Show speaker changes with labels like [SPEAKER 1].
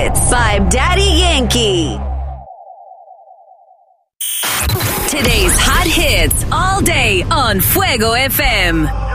[SPEAKER 1] Hits by Daddy Yankee. Today's hot hits all day on Fuego FM.